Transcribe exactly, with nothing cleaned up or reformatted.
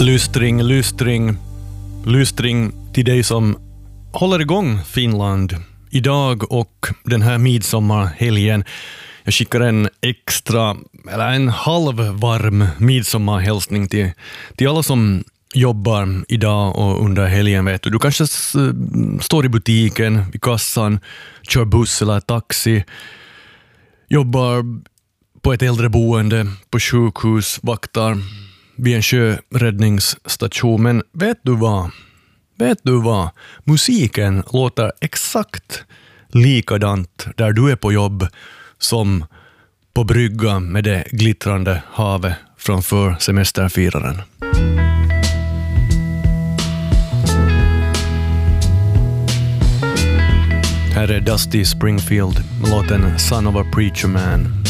Lystring, lystring, lystring till dig som håller igång Finland idag och den här midsommarhelgen. Jag skickar en extra, eller en halvvarm midsommarhälsning till, till alla som jobbar idag och under helgen. Vet du. du kanske s- står i butiken, i kassan, kör buss eller taxi, jobbar på ett äldreboende, på sjukhus, vaktar vid en sjöräddningsstation. Men vet du vad? Vet du vad? Musiken låter exakt likadant där du är på jobb som på bryggan med det glittrande havet framför semesterfiraren. Här är Dusty Springfield med låten Son of a Preacher Man.